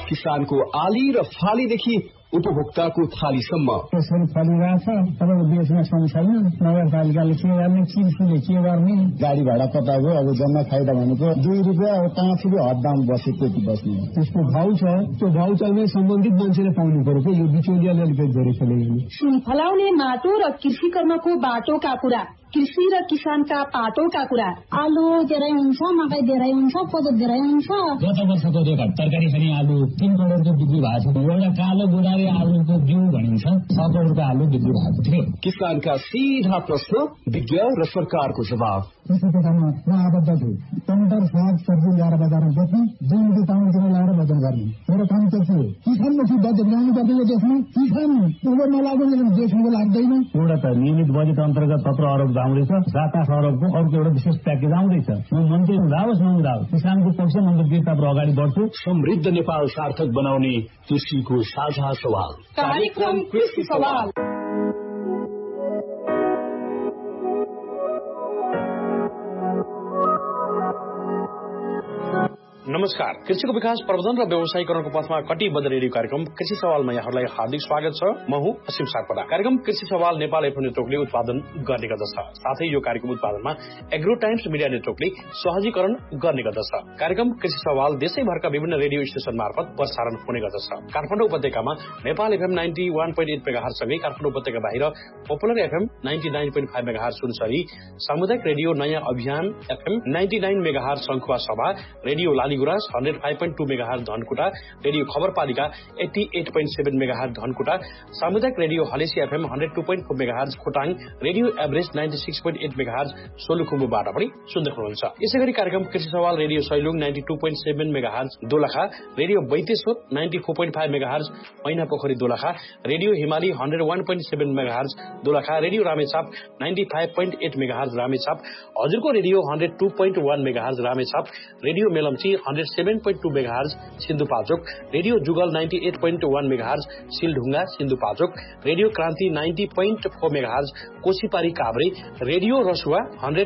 किसानको आली र फालीदेखि उपभोक्ताको थालीसम्म यसरी फलिरहेछ। अब देशमा सम छैन, नगरपालिकाले के गर्ने, कृषिले के गर्ने, गाडी भाडा कताको अब जम्मा फाइदा भनेको 2 रुपियाँ अब 5 रुपियाँ हददाम बसे त्यति बस्ने। त्यसको भाउ छ, त्यो भाउ चाहिँ सम्बन्धित मान्छेले पाउनु पर्यो। यो बिचौलियाले अलिकति धेरै खेलेको। सुन फलाउने माटो र कृषि कर्मको बाटोका कुरा, कृषि र किसानका पाटोका कुरा। आलु धेरै हुन्छ, मकै धेरै हुन्छ, कोदो धेरै हुन्छ। गत वर्षको रेकर्ड तरकारी खाने आलु 3 करोडको बिक्री भएको छ। एउटा कालो गुडारी आलुको बिउ भनिन्छ 6 करोडको आलु बिक्री भएको थियो। किसानका सीधा प्रश्न, विज्ञ र सरकारको जवाब। कृषि क्षेत्रमा म आबद्ध छु। टमाटर, साग सब्जी ल्याएर बजारमा बेच्ने, 2 रुपियाँ पाउन्डतिर ल्याएर वजन गर्ने। मेरो काम के थियो? किसानपछि बजेट ल्याउनु पर्छ। यो देशमा किसान उबर नलाग्नु देशमा लाग्दैन। एउटा त नियमित बजेट अन्तर्गत 17 अरब आउँदैछ, 7-8 अरबको अर्को एउटा विशेष प्याकेज आउँदैछ। म मन्त्री हुँदाहोस् नहुँदाहोस् किसानको पक्षमा मन्त्रीताबाट अगाडि बढ्छु। समृद्ध नेपाल सार्थक बनाउने कृषिको साझा सवाल, कार्यक्रम कृषि सवाल। नमस्कार। कृषिको विकास प्रवर्धन र व्यवसायीकरणको पथमा कटिबद्ध रेडियो कार्यक्रम कृषि सवालमा यहाँहरूलाई हार्दिक स्वागत छ। म हुँ असीम सापकोटा। कार्यक्रम कृषि सवाल नेपाल एफएम नेटवर्कले उत्पादन गर्ने गर्दछ। साथै यो कार्यक्रम उत्पादनमा एग्रो टाइम्स मिडिया नेटवर्कले सहजीकरण गर्ने गर्दछ। कार्यक्रम कृषि सवाल देशैभरका विभिन्न रेडियो स्टेशन मार्फत प्रसारण हुने गर्दछ। काठमाडौँ उपत्यकामा नेपाल एफएम 91.8 मेगाहर्ज सँगै काठमाडौँ उपत्यका बाहिर पपुलर एफएम 99.5 मेगाहर्ज सुनसरी, सामुदायिक रेडियो नयाँ अभियान एफएम 99 मेगाहर्ज शंखुवा सभा, radio Laligurans 105.2 megahertz Dhankuta, radio खबरपालिका 88.7 megahertz Dhankuta, सामुदायिक radio Halesi FM 102.4 megahertz Khotang, radio Everest 96.8 megahertz सोलुखुम्बुबाट पनि सुन्दै हुनुहुन्छ। यसैगरी कार्यक्रम कृषि सवाल radio Sailung 92.7 megahertz Dolakha, radio Baiteshwar 94.5 megahertz मैनापोखरी Dolakha, radio हिमाली 101.7 megahertz Dolakha, radio Ramechhap 95.8 megahertz Ramechhap, हजुरको radio 102.1 megahertz Ramechhap, radio Melamchi 107.2 megahertz Sindhupalchok, radio जुगल 98.1 मेगाहर्ज सिलढुङ्गा सिन्धुपाल्चोक, रेडियो क्रान्ति 90.4 megahertz कोशीपारी Kavre, radio Rasuwa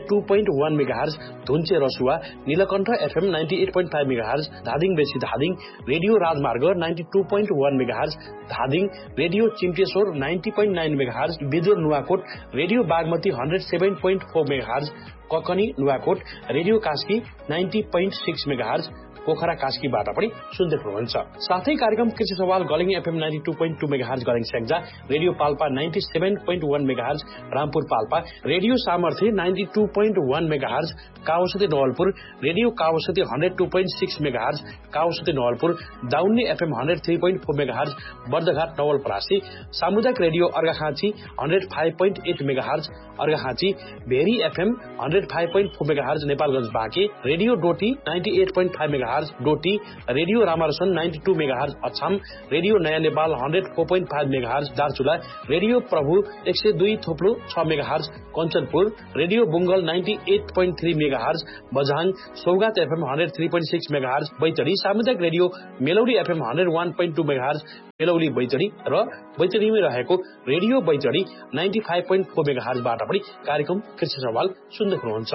102.1 megahertz धुन्चे Rasuwa, Neelkanth FM 98.5 megahertz Dhading बेसी धादिङ, रेडियो राजमार्ग 92.1 megahertz Dhading, radio चिम्टेश्वर 90.9 megahertz Bidur Nuwakot, radio Bagmati 107.4 megahertz Kakani Nuwakot, radio Kaski 90.6 megahertz Pokhara कास्कीबाट पनि सुन्दै हुनुहुन्छ। साथै कार्यक्रम कृषि सवाल गलिङ FM 92.2 megahertz गलिङ Syangja, radio Palpa 97.1 megahertz Rampur Palpa, radio सामर्थ्य 92.1 megahertz काउसती Nawalpur, radio काउसती 102.6 megahertz काउसती Nawalpur, दाउन्ने एफएम 103.4 मेगाहर्ज बर्दघाट नवलपरासी, सामुदायिक radio Arghakhanchi 105.8 megahertz Arghakhanchi, very FM 105.4 megahertz Nepalgunj Banke, radio Doti 98.5 megahertz Doti, radio रामारसन 92 megahertz Achham, radio नयाँ नेपाल 104.5 मेगाहर्ज दार्चुला, रेडियो प्रभु 102.6 megahertz Kanchanpur, radio बुङ्गल 98.3 megahertz Bajhang, सौगात एफएम 103.6 मेगाहर्ज बैतडी, सामुदायिक radio मेलौडी FM 101.2 megahertz Melauli Baitadi र बैतडीमै रहेको रेडियो बैतडी 95.4 मेगाहर्जबाट पनि कार्यक्रम कृषि सवाल सुन्दै हुनुहुन्छ।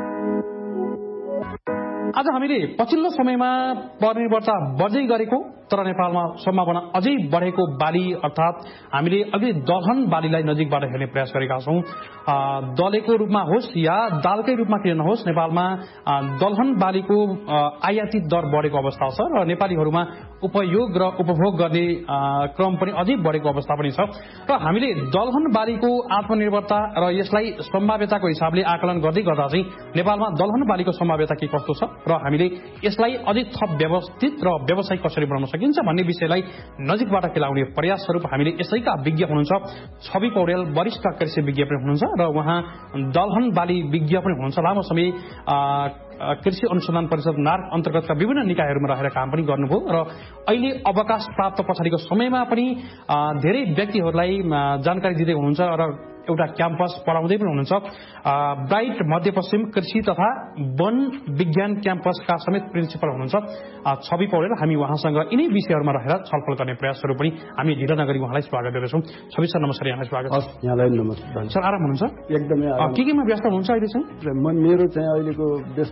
आज हामीले पछिल्लो समयमा परिवर्तन बढ्दै गरेको तर नेपालमा सम्भावना अझै बढेको बाली अर्थात हामीले अघि दलहन बालीलाई नजिकबाट हेर्ने प्रयास गरेका छौं। दलेको रूपमा होस् या दालकै रूपमा किन नहोस्, नेपालमा दलहन बालीको आयातित दर बढेको अवस्था छ र नेपालीहरूमा उपयोग र उपभोग गर्ने क्रम पनि अझै बढेको अवस्था पनि छ र हामीले दलहन बालीको आत्मनिर्भरता र यसलाई सम्भाव्यताको हिसाबले आकलन गर्दै गर्दा चाहिँ नेपालमा दलहन बालीको सम्भाव्यता के कस्तो छ र हामीले यसलाई अझै थप व्यवस्थित र व्यावसायिक कसरी बनाउन सकिन्छ भन्ने विषयलाई नजिकबाट खेलाउने प्रयास स्वरूप हामीले यसैका विज्ञ हुनुहुन्छ छवि पौडेल, वरिष्ठ कृषि विज्ञ पनि हुनुहुन्छ र उहाँ दलहन बाली विज्ञ पनि हुनुहुन्छ। लामो समय कृषि अनुसन्धान परिषद नार्क अन्तर्गतका विभिन्न निकायहरूमा रहेर काम पनि गर्नुभयो र अहिले अवकाश प्राप्त पछाडिको समयमा पनि धेरै व्यक्तिहरूलाई जानकारी दिँदै हुनुहुन्छ र एउटा क्याम्पस पढाउँदै पनि हुनुहुन्छ। ब्राइट मध्यपश्चिम कृषि तथा वन विज्ञान क्याम्पसका समेत प्रिन्सिपल हुनुहुन्छ छवि पौडेल। हामी उहाँसँग यिनै विषयहरूमा रहेर छलफल गर्ने प्रयासहरू पनि हामी ढिलो नगरी उहाँलाई स्वागत गर्दछौँ। छवि सर नमस्कार, यहाँलाई स्वागत छ। यहाँलाई नमस्कार सर। आराम हुनुहुन्छ? एकदमै आराम। केमा व्यस्त हुनुहुन्छ अहिले चाहिँ? मेरो चाहिँ अहिलेको व्यस्त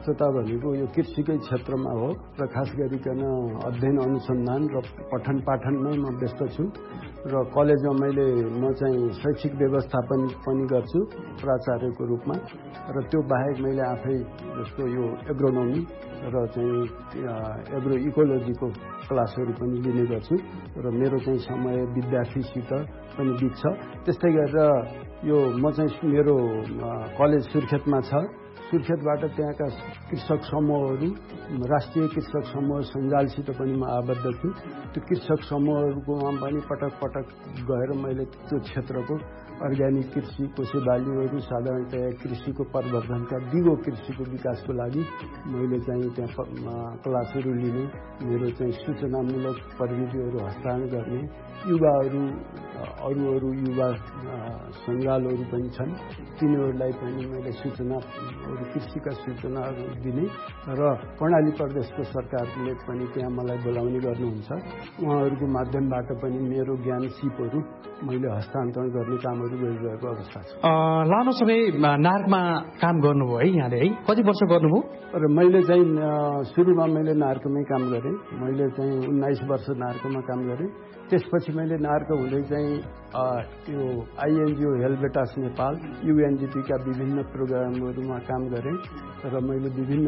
व्यस्तता भनेको यो कृषिकै क्षेत्रमा हो र खास गरिकन अध्ययन अनुसन्धान र पठन पाठनमै म व्यस्त छु र कलेजमा म चाहिँ शैक्षिक व्यवस्थापन पनि गर्छु प्राचार्यको रूपमा र त्यो बाहेक मैले आफै जस्तो यो एग्रोनोमी र चाहिँ एग्रो इकोलोजीको क्लासहरू पनि लिने गर्छु र मेरो चाहिँ समय विद्यार्थीसित पनि बित्छ। त्यस्तै गरेर यो म चाहिँ मेरो कलेज सुर्खेतमा छ। सुर्खेतबाट त्यहाँका कृषक समूहहरू राष्ट्रिय कृषक समूह सञ्जालसित पनि म आबद्ध छु। त्यो कृषक समूहहरूकोमा पनि पटक पटक गएर मैले त्यो क्षेत्रको अर्ग्यानिक कृषि कोसे बालीहरू साधारणतया कृषिको प्रवर्धनका दिगो कृषिको विकासको लागि मैले चाहिँ त्यहाँ क्लासहरू लिने मेरो चाहिँ सूचनामूलक प्रविधिहरू हस्तान्तरण गर्ने युवाहरू अरू युवा सञ्जालहरू पनि छन् तिनीहरूलाई पनि मैले सूचनाहरू कृषिका सूचनाहरू दिने र कर्णाली प्रदेशको सरकारले पनि त्यहाँ मलाई बोलाउने गर्नुहुन्छ। उहाँहरूको माध्यमबाट पनि मेरो ज्ञान सिपहरू मैले हस्तान्तरण गर्ने कामहरू गरिरहेको अवस्था छ। लामो समय नार्कमा काम गर्नुभयो है यहाँले है कति वर्ष गर्नुभयो? र मैले चाहिँ सुरुमा मैले नार्कमै काम गरेँ। मैले चाहिँ 19 वर्ष नार्कमा काम गरेँ। त्यसपछि मैले नार्क हुँदै चाहिँ यो आइएनजिओ हेल्पेटास नेपाल युएनडिपीका विभिन्न प्रोग्रामहरूमा काम गरेँ र मैले विभिन्न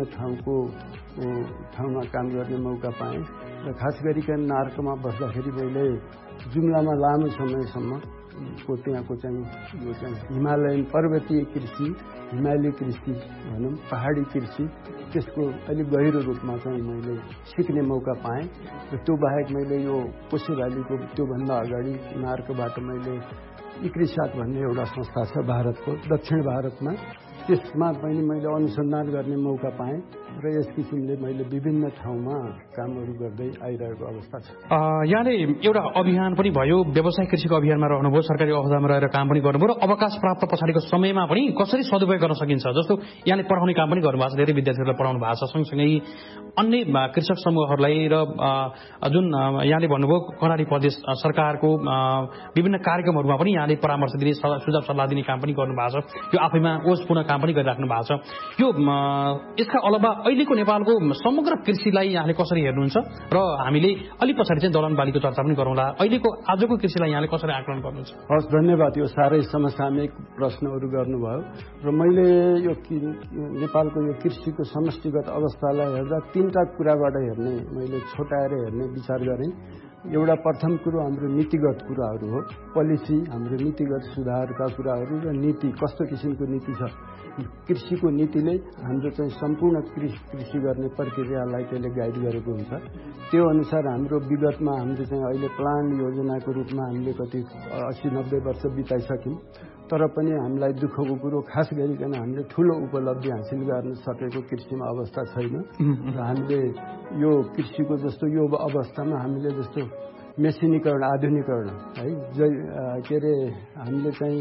ठाउँमा काम गर्ने मौका पाएँ र खास गरिकन नार्कमा बस्दाखेरि मैले जुम्लामा लामो समयसम्म त्यहाँको चाहिँ यो चाहिँ हिमालयन पर्वतीय कृषि हिमाली कृषि भनौँ पहाडी कृषि त्यसको अलिक गहिरो रूपमा चाहिँ मैले सिक्ने मौका पाएँ र त्यो बाहेक मैले यो कोसे बालीको त्योभन्दा अगाडि नार्कबाट मैले इक्रिसाट भन्ने एउटा संस्था छ भारतको दक्षिण भारतमा त्यसमा पनि मैले अनुसन्धान गर्ने मौका पाएँ र यस किसिमले मैले विभिन्न ठाउँमा कामहरू गर्दै आइरहेको अवस्था छ। यहाँले एउटा अभियान पनि भयो व्यवसाय कृषिको अभियानमा रहनुभयो सरकारी अहोदामा रहेर काम पनि गर्नुभयो र अवकाश प्राप्त पछाडिको समयमा पनि कसरी सदुपयोग गर्न सकिन्छ जस्तो यहाँले पढाउने काम पनि गर्नुभएको छ धेरै विद्यार्थीहरूलाई पढाउनु भएको छ सँगसँगै अन्य कृषक समूहहरूलाई र जुन यहाँले भन्नुभयो कर्णाली प्रदेश सरकारको विभिन्न कार्यक्रमहरूमा पनि यहाँले परामर्श दिने सुझाव सल्लाह दिने काम पनि गर्नुभएको छ यो आफैमा ओजपूर्ण काम पनि गरिराख्नु भएको छ। यो यसका अलावा अहिलेको नेपालको समग्र कृषिलाई यहाँले कसरी हेर्नुहुन्छ र हामीले अलि पछाडि चाहिँ दलहन बालीको चर्चा पनि गरौँला अहिलेको आजको कृषिलाई यहाँले कसरी आकलन गर्नुहुन्छ? हस् धन्यवाद। यो साह्रै समसामयिक प्रश्नहरू गर्नुभयो र मैले यो नेपालको यो कृषिको समष्टिगत अवस्थालाई हेर्दा तीनटा कुराबाट हेर्ने मैले छोटाएर हेर्ने विचार गरेँ। एउटा प्रथम कुरो हाम्रो नीतिगत कुराहरू हो पोलिसी हाम्रो नीतिगत सुधारका कुराहरू र नीति कस्तो किसिमको नीति छ कृषिको नीतिले हाम्रो चाहिँ सम्पूर्ण कृषि गर्ने प्रक्रियालाई त्यसले गाइड गरेको हुन्छ। त्यो अनुसार हाम्रो विगतमा हाम्रो चाहिँ अहिले प्लान योजनाको रूपमा हामीले कति 80-90 वर्ष बिताइसक्यौँ तर पनि हामीलाई दुःखको कुरो खास गरिकन हामीले ठूलो उपलब्धि हासिल गर्न सकेको कृषिमा अवस्था छैन र हामीले यो कृषिको जस्तो यो अवस्थामा हामीले जस्तो मेसिनीकरण आधुनिकरण है के अरे हामीले चाहिँ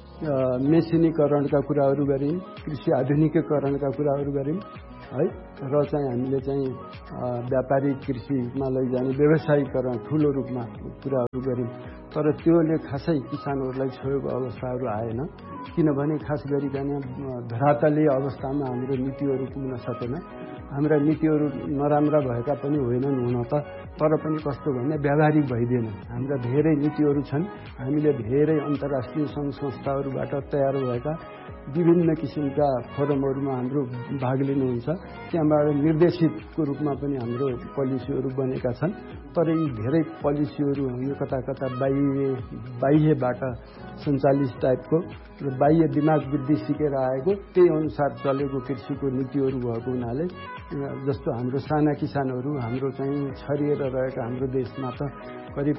मेसिनीकरणका कुराहरू गऱ्यौँ कृषि आधुनिकीकरणका कुराहरू गऱ्यौँ है र चाहिँ हामीले चाहिँ व्यापारिक कृषिमा लैजाने व्यवसायीकरण ठूलो रूपमा कुराहरू गऱ्यौँ तर त्योले खासै किसानहरूलाई छोएको अवस्थाहरू आएन किनभने खास गरिकन धरातलीय अवस्थामा हाम्रो नीतिहरू पुग्न सकेन। हाम्रा नीतिहरू नराम्रा भएका पनि होइनन् हुन त तर पनि कस्तो भने व्यावहारिक भइदिएन। हाम्रा धेरै नीतिहरू छन् हामीले धेरै अन्तर्राष्ट्रिय सङ्घ संस्थाहरूबाट तयार भएका विभिन्न किसिमका फोरमहरूमा हाम्रो भाग लिनुहुन्छ त्यहाँबाट निर्देशितको रूपमा पनि हाम्रो पोलिसीहरू बनेका छन् तर यी धेरै पोलिसीहरू यो कता कता बाह्यबाट सञ्चालित टाइपको र बाह्य दिमाग बुद्धि सिकेर आएको त्यही अनुसार चलेको कृषिको नीतिहरू भएको हुनाले जस्तो हाम्रो साना किसानहरू हाम्रो चाहिँ छरिएर रहेका हाम्रो देशमा त करिब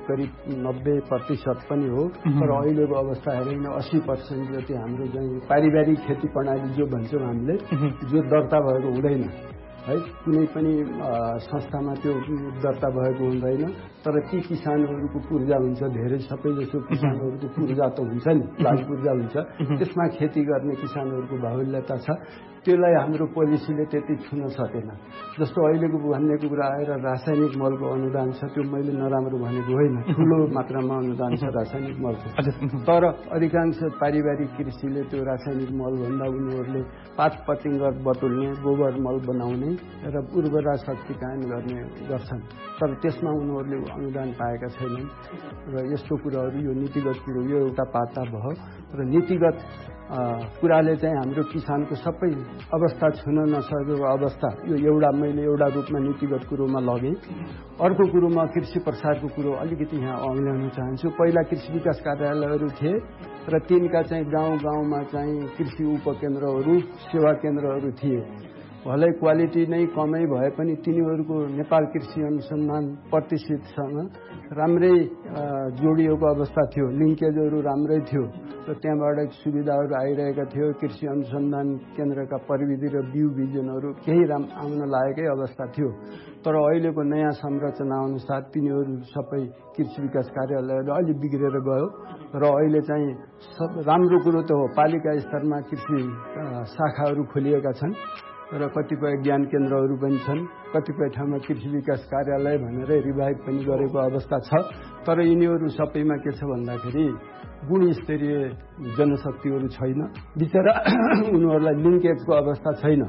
90% पनि हो तर अहिलेको अवस्था हेरेन 80% जति हाम्रो चाहिँ पारिवारिक खेती प्रणाली जो भन्छौँ हामीले जो दर्ता भएको हुँदैन है, कुनै पनि संस्थामा त्यो दर्ता भएको हुँदैन। तर ती किसानहरूको पूर्जा हुन्छ, धेरै सबैजसो किसानहरूको पूर्जा त हुन्छ नि, बाल पूर्जा हुन्छ, त्यसमा खेती गर्ने किसानहरूको बाहुल्यता छ। त्यसलाई हाम्रो पोलिसीले त्यति छुन सकेन। जस्तो अहिलेको भन्नेको कुरा आएर रासायनिक मलको अनुदान छ, त्यो मैले नराम्रो भनेको होइन, ठुलो मात्रामा अनुदान छ रासायनिक मलको। तर अधिकांश पारिवारिक कृषिले त्यो रासायनिक मल भन्दा उनीहरूले पात पतिङ्ग बटुल्ने, गोबर मल बनाउने र उर्वरा शक्ति कायम गर्ने गर्छन्। तर त्यसमा उनीहरूले अनुदान पाएका छैनन्। र यस्तो कुराहरू, यो नीतिगत कुरो, यो एउटा पाता भयो। र नीतिगत कुराले चाहिँ हाम्रो किसानको सबै अवस्था छुन नसकेको अवस्था, यो मैले एउटा रूपमा नीतिगत कुरोमा लगेँ। अर्को कुरोमा कृषि प्रसारको कुरो अलिकति यहाँ अँग्ल्याउन चाहन्छु। पहिला कृषि विकास कार्यालयहरू थिए र तिनका चाहिँ गाउँ गाउँमा चाहिँ कृषि उपकेन्द्रहरू, सेवा केन्द्रहरू थिए। भलै क्वालिटी नै कमै भए पनि तिनीहरूको नेपाल कृषि अनुसन्धान प्रतिष्ठितसँग राम्रै जोडिएको अवस्था थियो, लिङ्केजहरू राम्रै थियो र त्यहाँबाट सुविधाहरू आइरहेका थियो। कृषि अनुसन्धान केन्द्रका प्रविधि र बिउ बिजनहरू केही आउन लागेकै अवस्था थियो। तर अहिलेको नयाँ संरचना अनुसार तिनीहरू सबै कृषि विकास कार्यालयहरू अलि बिग्रेर गयो र अहिले चाहिँ राम्रो कुरो त हो, पालिका स्तरमा कृषि शाखाहरू खोलिएका छन् र कतिपय ज्ञान केन्द्रहरू पनि छन्। कतिपय ठाउँमा कृषि विकास कार्यालय भनेर रिभाइभ पनि गरेको अवस्था छ। तर यिनीहरू सबैमा के छ भन्दाखेरि गुणस्तरीय जनशक्तिहरू छैन। बिचरा उनीहरूलाई लिङ्केजको अवस्था छैन।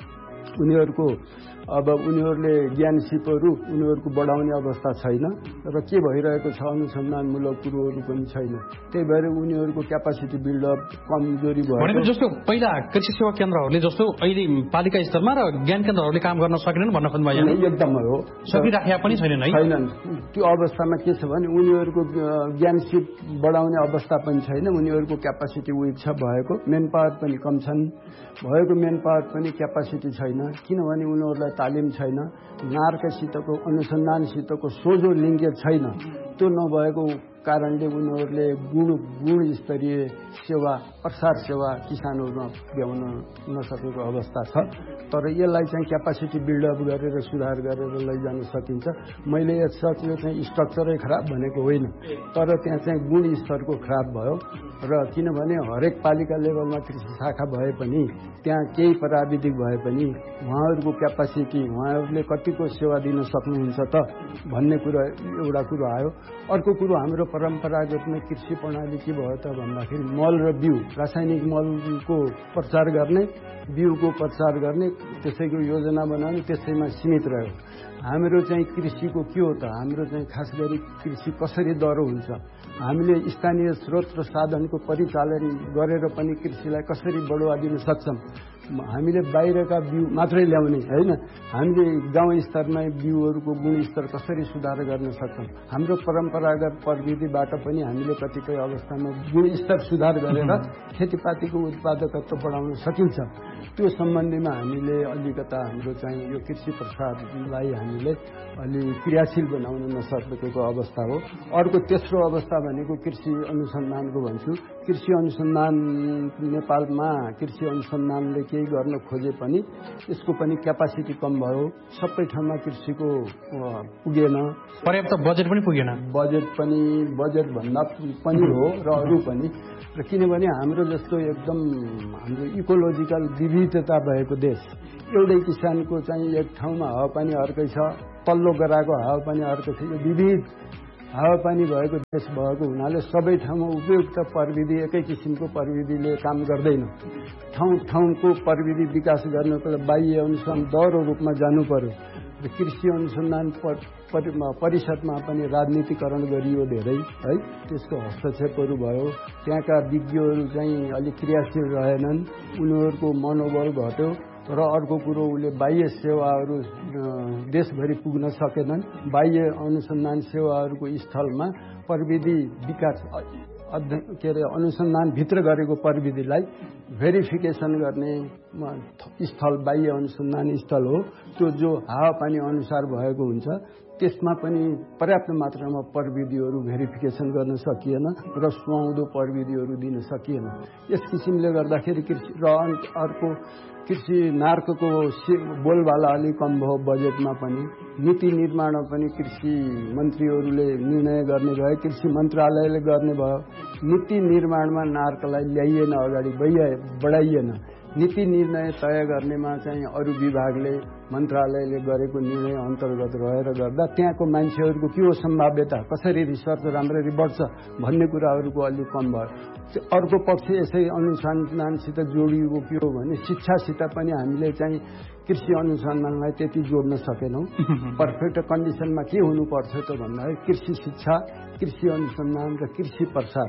उनीहरूले ज्ञान सिपहरू उनीहरूको बढाउने अवस्था छैन र के भइरहेको छ अनुसन्धानमूलक कुरोहरू पनि छैन। त्यही भएर उनीहरूको क्यापासिटी बिल्डअप कमजोरी भयो। जस्तो पहिला कृषि सेवा केन्द्रहरूले जस्तो अहिले पालिका स्तरमा र ज्ञान केन्द्रहरूले काम गर्न सकेनन् भन्न खोज्नुभयो? एकदमै हो, सकिराखेका पनि छैनन्। त्यो अवस्थामा के छ भने उनीहरूको ज्ञान सिप बढाउने अवस्था पनि छैन। उनीहरूको क्यापासिटी विक छ भएको, मेन पावर पनि कम छन्, भएको मेन पावर पनि क्यापासिटी छैन। किनभने उनीहरूलाई तालिम छैन, नार्कसितको अनुसन्धानसितको सोझो लिङ्केज छैन। त्यो नभएको कारणले उनीहरूले गुणस्तरीय सेवा, प्रसार सेवा किसानहरूमा भ्याउन नसकेको अवस्था छ। तर यसलाई चाहिँ क्यापासिटी बिल्डअप गरेर सुधार गरेर लैजान सकिन्छ। मैले यो चाहिँ स्ट्रक्चरै खराब भनेको होइन, तर त्यहाँ चाहिँ गुणस्तरको खराब भयो। र किनभने हरेक पालिका लेभलमा कृषि शाखा भए पनि त्यहाँ केही प्राविधिक भए पनि उहाँहरूको क्यापासिटी, उहाँहरूले कतिको सेवा दिन सक्नुहुन्छ त भन्ने कुरा एउटा कुरो आयो। अर्को कुरो हाम्रो परम्परागतमा कृषि प्रणाली के भयो त भन्दाखेरि मल र बिउ, रासायनिक मलको प्रचार गर्ने, बिउको प्रचार गर्ने, त्यसैको योजना बनाउने, त्यसैमा सीमित रह्यो। हाम्रो चाहिँ कृषिको के हो त, हाम्रो चाहिँ खास गरी कृषि कसरी दह्रो हुन्छ, हामीले स्थानीय स्रोत र साधनको परिचालन गरेर पनि कृषिलाई कसरी बढावा दिन सक्छौँ। हामीले बाहिरका बिउ मात्रै ल्याउने होइन, हामीले गाउँ स्तरमा बिउहरूको गुणस्तर कसरी सुधार गर्न सक्छौँ। हाम्रो परम्परागत प्रविधिबाट पनि हामीले कतिपय अवस्थामा गुणस्तर सुधार गरेर खेतीपातीको उत्पादकत्व बढाउन सकिन्छ। त्यो सम्बन्धीमा हामीले अलिकता हाम्रो चाहिँ यो कृषि प्रसारलाई हामीले अलि क्रियाशील बनाउन नसकेको अवस्था हो। अर्को तेस्रो अवस्था भनेको कृषि अनुसन्धानको भन्छु। कृषि अनुसन्धान नेपालमा कृषि अनुसन्धानले केही गर्न खोजे पनि यसको पनि क्यापासिटी कम भयो। सबै ठाउँमा कृषिको पुगेन, पर्याप्त बजेट पनि पुगेन। बजेट भन्दा पनि हो र अरू पनि। र किनभने हाम्रो जस्तो एकदम हाम्रो इकोलोजिकल विविधता भएको देश, एउटै किसानको चाहिँ एक ठाउँमा हावापानी अर्कै छ, तल्लो गराको हावापानी अर्कै छ, यो विविध हावापानी भएको देश भएको हुनाले सबै ठाउँमा उपयुक्त प्रविधि, एकै किसिमको प्रविधिले काम गर्दैन। ठाउँको प्रविधि विकास गर्नको लागि बाह्य अनुसन्धान दह्रो रूपमा जानु पर्यो। र कृषि अनुसन्धान परिषदमा पनि राजनीतिकरण गरियो धेरै है, त्यसको हस्तक्षेपहरू भयो। त्यहाँका विज्ञहरू चाहिँ अलिक क्रियाशील रहेनन्, उनीहरूको मनोबल घट्यो। र अर्को कुरो, उसले बाह्य सेवाहरू देशभरि पुग्न सकेनन्। बाह्य अनुसन्धान सेवाहरूको स्थलमा प्रविधि विकास के अरे अनुसन्धानभित्र गरेको प्रविधिलाई भेरिफिकेसन गर्ने स्थल बाह्य अनुसन्धान स्थल हो। त्यो जो हावापानी अनुसार भएको हुन्छ त्यसमा पनि पर्याप्त मात्रामा प्रविधिहरू भेरिफिकेसन गर्न सकिएन र सुहाउँदो प्रविधिहरू दिन सकिएन। यस किसिमले गर्दाखेरि कृषि र अर्को कृषि नार्कको बोलबाला अलि कम भयो। बजेटमा पनि नीति निर्माणमा पनि कृषि मन्त्रीहरूले निर्णय गर्ने भए, कृषि मन्त्रालयले गर्ने भयो। नीति निर्माणमा नार्कलाई ल्याइएन, अगाडि बढाइएन। नीति निर्णय तय गर्नेमा चाहिँ अरू विभागले मन्त्रालयले गरेको निर्णय अन्तर्गत रहेर गर्दा त्यहाँको मान्छेहरूको के हो सम्भाव्यता, कसरी रिसर्च राम्ररी बढ्छ भन्ने कुराहरूको अलिक कम भयो। अर्को पक्ष यसै अनुसन्धानसित जोडिएको के हो भने शिक्षासित पनि हामीले चाहिँ कृषि अनुसन्धानलाई त्यति जोड्न सकेनौँ। पर्फेक्ट कन्डिसनमा के हुनुपर्छ त भन्दाखेरि कृषि शिक्षा, कृषि अनुसन्धान र कृषि प्रसार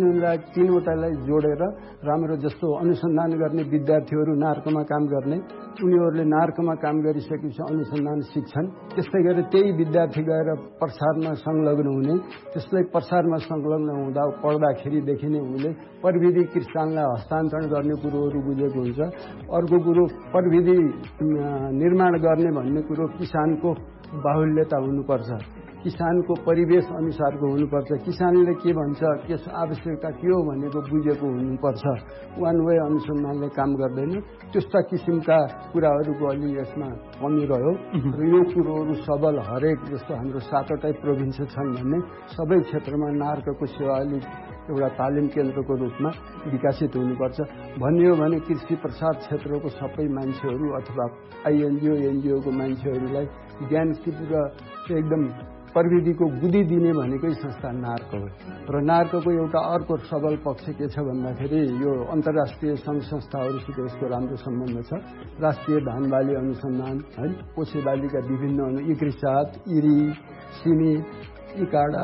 तीनवटालाई जोडेर राम्रो जस्तो अनुसन्धान गर्ने विद्यार्थीहरू नार्कमा काम गर्ने, उनीहरूले नार्कमा काम गरिसकेपछि अनुसन्धान सिक्छन्। त्यस्तै गरी त्यही विद्यार्थी गएर प्रसारमा संलग्न हुने, त्यसलाई प्रसारमा संलग्न हुँदा पढ्दाखेरिदेखि नै उनले प्रविधि किसानलाई हस्तान्तरण गर्ने कुरोहरू बुझेको हुन्छ। अर्को कुरो प्रविधि निर्माण गर्ने भन्ने कुरो किसानको बाहुल्यता हुनुपर्छ, किसानको परिवेश अनुसारको हुनुपर्छ, किसानले के भन्छ, के आवश्यकता के हो भनेको बुझेको हुनुपर्छ। वान वे अनुसन्धानले काम गर्दैन। त्यस्ता किसिमका कुराहरूको अलि यसमा कमी रह्यो र यो कुरोहरू सबल हरेक जस्तो हाम्रो 7वटै प्रोभिन्स छन् भन्ने सबै क्षेत्रमा नार्कको सेवा अलिक एउटा तालिम केन्द्रको रूपमा विकसित हुनुपर्छ। भनियो भने कृषि प्रसार क्षेत्रको सबै मान्छेहरू अथवा आइएनजिओ एनजिओको मान्छेहरूलाई ज्ञान र एकदम प्रविधिको बुद्धि दिने भनेकै संस्था नार्क हो। र नार्कको एउटा अर्को सबल पक्ष के छ भन्दाखेरि यो अन्तर्राष्ट्रिय सङ्घ संस्थाहरूसित यसको राम्रो सम्बन्ध छ। राष्ट्रिय धान बाली अनुसन्धान है, कोसे बालीका विभिन्न इक्रिसाट, इरी, सिमी, इकाडा,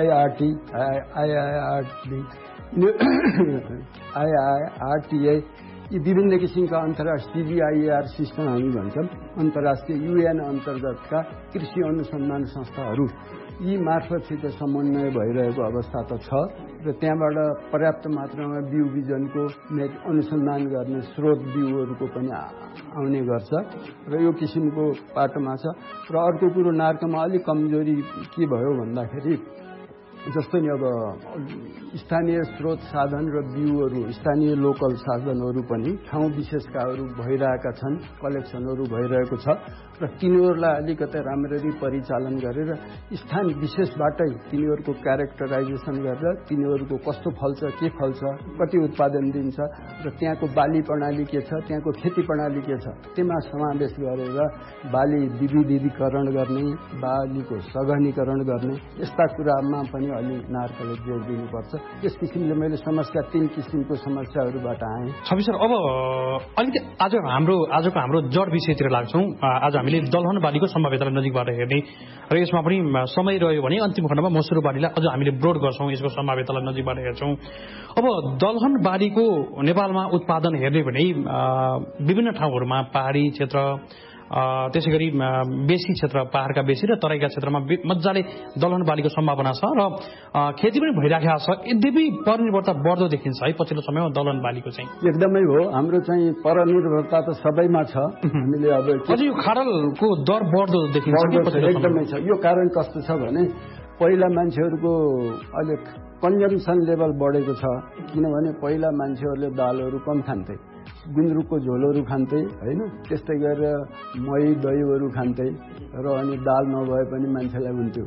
आइआइआरटीए यी विभिन्न किसिमका अन्तर्राष्ट्रिय CBIR सिस्टम हामी भन्छौँ, अन्तर्राष्ट्रिय UN अन्तर्गतका कृषि अनुसन्धान संस्थाहरू यी मार्फतसित समन्वय भइरहेको अवस्था त छ र त्यहाँबाट पर्याप्त मात्रामा बिउ बिजनको अनुसन्धान गर्ने स्रोत बिउहरूको पनि आउने गर्छ र यो किसिमको पाटोमा छ। र अर्को कुरो नार्कमा अलिक कमजोरी के भयो भन्दाखेरि जस्तो नि अब स्थानीय स्रोत साधन र बिउहरू, स्थानीय लोकल साधनहरू पनि ठाउँ विशेषकाहरू भइरहेका छन्, कलेक्सनहरू भइरहेको छ र तिनीहरूलाई अलिकति राम्ररी परिचालन गरेर स्थान विशेषबाटै तिनीहरूको क्यारेक्टराइजेसन गरेर तिनीहरूको कस्तो फल्छ, के फल्छ, कति उत्पादन दिन्छ र त्यहाँको बाली प्रणाली के छ, त्यहाँको खेती प्रणाली के छ, त्यसमा समावेश गरेर बाली विविधीकरण गर्ने, बालीको सघनीकरण गर्ने, यस्ता कुरामा पनि अलि नार्कले जोड दिनुपर्छ। यस किसिमले मैले समस्या 3 किसिमको समस्याहरूबाट आएँ। छवि सर, अब अलिकति आजको हाम्रो जड विषयतिर लाग्छौँ। आज हामीले दलहन बालीको सम्भाव्यतालाई नजिकबाट हेर्ने र यसमा पनि समय रह्यो भने अन्तिम खण्डमा मसुर बालीलाई अझ हामीले ब्रोड गर्छौँ, यसको सम्भाव्यतालाई नजिकबाट हेर्छौँ। अब दलहन बालीको नेपालमा उत्पादन हेर्ने भने विभिन्न ठाउँहरूमा पहाडी क्षेत्र, त्यसै गरी बेसी क्षेत्र, पहाडका बेसी र तराईका क्षेत्रमा मजाले दलहन बालीको सम्भावना छ र खेती पनि भइराखेको छ। यद्यपि परनिर्भरता बढ्दो देखिन्छ है पछिल्लो समयमा दलहन बालीको चाहिँ। एकदमै हो, हाम्रो चाहिँ परनिर्भरता त सबैमा छ। हामीले अब अझ यो खाडलको दर बढ्दो देखिन्छ। एकदमै छ। यो कारण कस्तो छ भने पहिला मान्छेहरूको अहिले कन्जम्सन लेभल बढेको छ, किनभने पहिला मान्छेहरूले दालहरू कम खान्थे, गुन्द्रुकको झोलहरू खान्थे होइन, त्यस्तै गरेर मही दहीहरू खान्थे र अनि दाल नभए पनि मान्छेलाई हुन्थ्यो,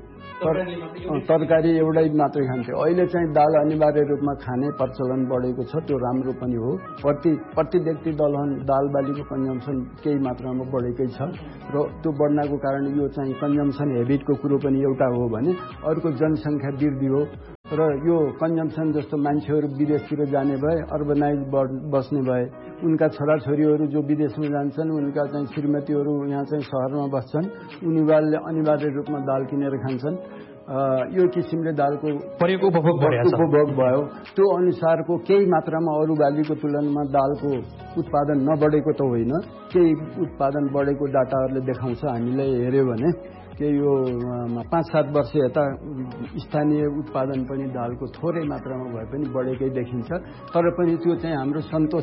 तरकारी एउटै मात्रै खान्थे। अहिले चाहिँ दाल अनिवार्य रूपमा खाने प्रचलन बढेको छ, त्यो राम्रो पनि हो। प्रति व्यक्ति दलहन दाल बालीको कन्जम्सन केही मात्रामा बढेकै छ र त्यो बढ्नको कारण यो चाहिँ कन्जम्सन हेबिटको कुरो पनि एउटा हो भने अर्को जनसङ्ख्या वृद्धि हो र यो कन्जम्सन जस्तो मान्छेहरू विदेशतिर जाने भए, अर्बनाइज बस्ने भए, उनका छोराछोरीहरू जो विदेशमा जान्छन्, उनका चाहिँ श्रीमतीहरू यहाँ चाहिँ सहरमा बस्छन्, उनीहरूले अनिवार्य रूपमा दाल किनेर खान्छन्। यो किसिमले दालको उपभोग भयो। त्यो अनुसारको केही मात्रामा अरू बालीको तुलनामा दालको उत्पादन नबढेको त होइन, केही उत्पादन बढेको डाटाहरूले देखाउँछ। हामीले हेऱ्यो भने के यो 5-7 वर्ष यता स्थानीय उत्पादन पनि दालको थोरै मात्रामा भए पनि बढेकै देखिन्छ। तर पनि त्यो चाहिँ हाम्रो सन्तोष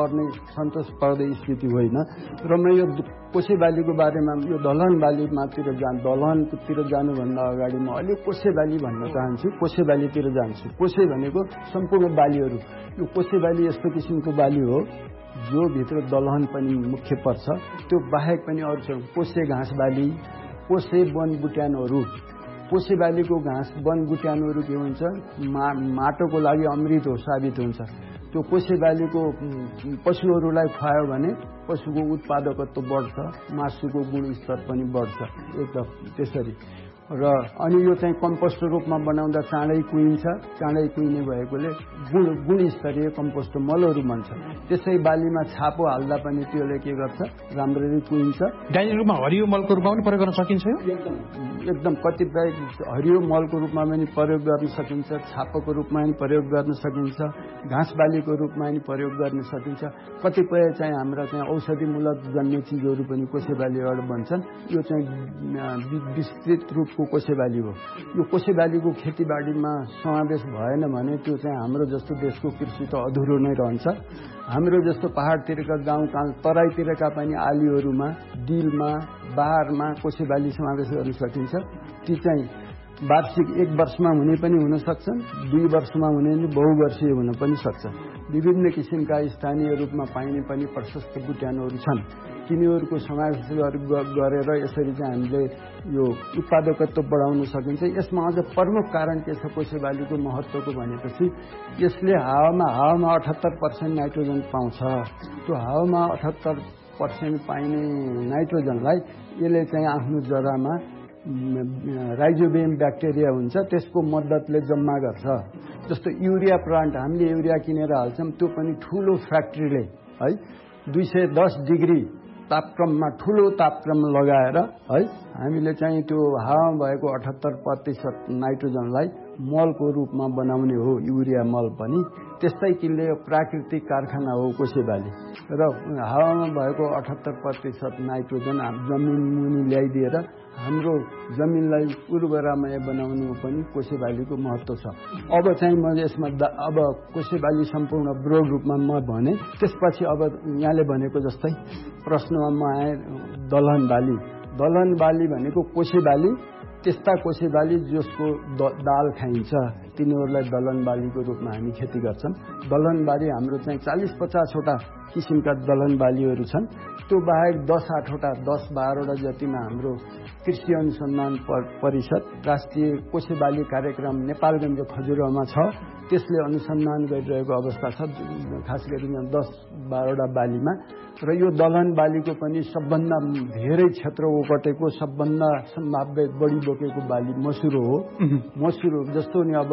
पर्दै स्थिति होइन। र म यो कोसे बालीको बारेमा यो दलहन बालीमातिर दलहनतिर जानुभन्दा अगाडि म अलि कोसे बाली भन्न चाहन्छु। कोसे बालीतिर जान्छु। कोसे भनेको सम्पूर्ण बालीहरू। यो कोसे बाली यस्तो किसिमको बाली हो जो भित्र दलहन पनि मुख्य पर्छ। त्यो बाहेक पनि अरू छ कोसे घाँस बाली, कोसे वन बुट्यानहरू। कोसे बालीको घाँस वन बुट्यानहरू के हुन्छ, माटोको लागि अमृत हो साबित हुन्छ। त्यो कोसे बालीको पशुहरूलाई खुवायो भने पशुको उत्पादकत्व बढ्छ, मासुको गुणस्तर पनि बढ्छ एकदम त्यसरी। र अनि यो चाहिँ कम्पोस्ट रूपमा बनाउँदा चाँडै कुहिन्छ। चाँडै कुहिने भएकोले गुणस्तरीय कम्पोस्ट मलहरू बन्छ। त्यसै बालीमा छापो हाल्दा पनि त्यसले के गर्छ, राम्ररी कुहिन्छ। डाइनिङ रूपमा हरियो मलको रूपमा पनि प्रयोग गर्न सकिन्छ। एकदम कतिपय हरियो मलको रूपमा पनि प्रयोग गर्न सकिन्छ, छापोको रूपमा पनि प्रयोग गर्न सकिन्छ, घाँस बालीको रूपमा पनि प्रयोग गर्न सकिन्छ। कतिपय चाहिँ हाम्रा चाहिँ औषधिमूलक जन्य चिजहरू पनि कोसे बालीबाट बन्छन्। यो चाहिँ विस्तृत रूपको कोसे बाली हो। यो कोसे बालीको खेतीबाडीमा समावेश भएन भने त्यो चाहिँ हाम्रो जस्तो देशको कृषि त अधुरो नै रहन्छ। हाम्रो जस्तो पहाडतिरका गाउँ तराईतिरका पनि आलीहरूमा, डिलमा, बारमा कोसे बाली समावेश गर्न सकिन्छ। ती चाहिँ वार्षिक 1 वर्षमा हुने पनि हुन सक्छन्, 2 वर्षमा हुने पनि बहुवर्षीय हुन पनि सक्छ। विभिन्न किसिमका स्थानीय रूपमा पाइने पनि प्रशस्त बुट्यानहरू छन्। तिनीहरूको समावेश गरेर यसरी चाहिँ हामीले यो उत्पादकत्व बढाउन सकिन्छ। यसमा अझ प्रमुख कारण के छ कोसे बालीको महत्त्वको भनेपछि यसले हावामा 78% नाइट्रोजन पाउँछ। त्यो हावामा 78% पाइने नाइट्रोजनलाई यसले चाहिँ आफ्नो जरामा राइजोबियम ब्याक्टेरिया हुन्छ त्यसको मद्दतले जम्मा गर्छ। जस्तो युरिया प्लान्ट हामीले युरिया किनेर हाल्छौँ, त्यो पनि ठुलो फ्याक्ट्रीले है 210 डिग्री तापक्रममा ठुलो तापक्रम लगाएर है हामीले चाहिँ त्यो हावामा भएको 78% नाइट्रोजनलाई मलको रूपमा बनाउने हो युरिया मल पनि। त्यस्तै किनले प्राकृतिक कारखाना हो कोसे बाली। र हावामा भएको 78% नाइट्रोजन जमिन मुनि ल्याइदिएर हाम्रो जमिनलाई उर्वरामय बनाउनु पनि कोसे बालीको महत्त्व छ। अब चाहिँ म यसमा अब कोसे बाली सम्पूर्ण ब्रोड रूपमा म भने त्यसपछि अब यहाँले भनेको जस्तै प्रश्नमा म आएँ दलहन बाली। दलहन बाली भनेको कोसे बाली, त्यस्ता कोसे बाली जसको दाल खाइन्छ तिनीहरूलाई दलहन बालीको रूपमा हामी खेती गर्छौँ। दलहन बाली हाम्रो चाहिँ 40-50 वटा किसिमका दलहन बालीहरू छन्। त्यो बाहेक 10-12 वटा जतिमा हाम्रो कृषि अनुसन्धान परिषद राष्ट्रिय कोसे बाली कार्यक्रम नेपालगञ्ज खजुराहोमा छ। त्यसले अनुसन्धान गरिरहेको अवस्था छ, खास गरी 10-12 वटा बालीमा। र यो दलहन बालीको पनि सबभन्दा धेरै क्षेत्र ओगटेको सबभन्दा सम्भाव्य बढी बोकेको बाली मसुरो हो। मसुरो जस्तो नि अब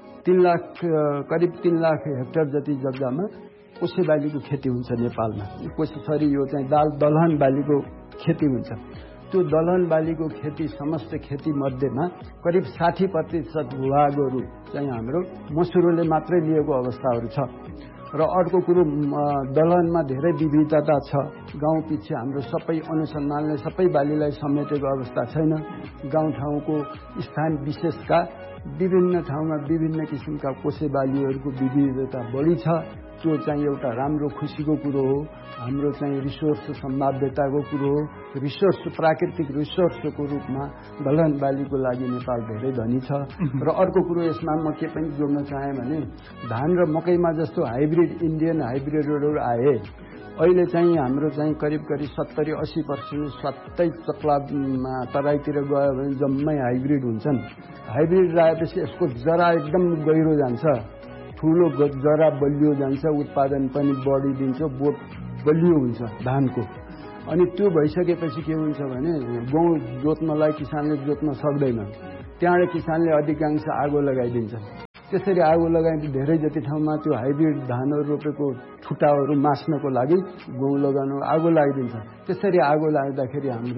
करिब 3 लाख हेक्टर जति जग्गामा कोसे बालीको खेती हुन्छ नेपालमा। कोसेसरी यो चाहिँ दलहन बालीको खेती हुन्छ। त्यो दलहन बालीको खेती समस्त खेती मध्येमा करिब 60% भूभागहरू चाहिँ हाम्रो मसुरोले मात्रै लिएको अवस्थाहरू छ। र अर्को कुरो दलहनमा धेरै विविधता छ। गाउँ पछि हाम्रो सबै अनुसन्धानले सबै बालीलाई समेटेको अवस्था छैन। गाउँठाउँको स्थान विशेषका विभिन्न ठाउँमा विभिन्न किसिमका कोसे बालीहरूको विविधता बढी छ। त्यो चाहिँ एउटा राम्रो खुसीको कुरो हो। हाम्रो चाहिँ रिसोर्स सम्भाव्यताको कुरो हो। प्राकृतिक रिसोर्सको रूपमा दलहन बालीको लागि नेपाल धेरै धनी छ। र अर्को कुरो यसमा म के पनि जोड्न चाहेँ भने धान र मकैमा जस्तो हाइब्रिड इन्डियन हाइब्रिडहरू आए। अहिले चाहिँ हाम्रो चाहिँ करिब 70-80% सबै चक्लामा तराईतिर गयो भने जम्मै हाइब्रिड हुन्छन्। हाइब्रिड आएपछि यसको जरा एकदम गहिरो जान्छ, ठुलो जरा बलियो जान्छ, उत्पादन पनि बढी दिन्छ, बोट बलियो हुन्छ धानको। अनि त्यो भइसकेपछि के हुन्छ भने गहुँ जोत्नलाई किसानले जोत्न सक्दैन। त्यहाँबाट किसानले अधिकांश आगो लगाइदिन्छ। त्यसरी आगो लगाइदिन्छ धेरै जति ठाउँमा त्यो हाइब्रिड धानहरू रोपेको ठुटाहरू मास्नको लागि गहुँ लगाउनु आगो लगाइदिन्छ। त्यसरी आगो लाग्दाखेरि हाम्रा